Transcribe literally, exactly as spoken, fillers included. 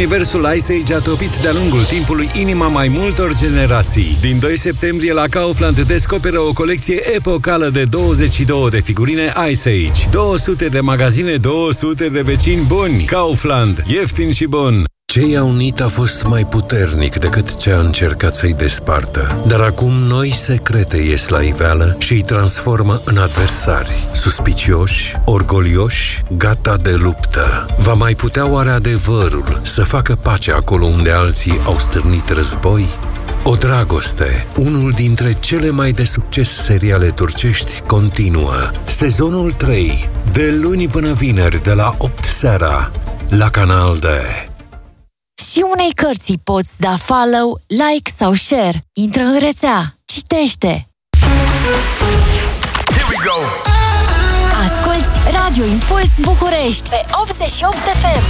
Universul Ice Age a topit de-a lungul timpului inima mai multor generații. Din doi septembrie la Kaufland descoperă o colecție epocală de douăzeci și două de figurine Ice Age. două sute de magazine, două sute de vecini buni. Kaufland. Ieftin și bun. Ce i-a unit a fost mai puternic decât ce a încercat să-i despartă. Dar acum noi secrete ies la iveală și îi transformă în adversari. Suspicioși, orgolioși, gata de luptă. Va mai putea oare adevărul să facă pace acolo unde alții au stârnit război? O dragoste, unul dintre cele mai de succes seriale turcești, continuă. Sezonul trei, de luni până vineri, de la opt seara, la Canal D. Și unei cărți poți da follow, like sau share. Intră în rețea, citește. Here we go. Asculți Radio Impuls București pe optzeci și opt F M.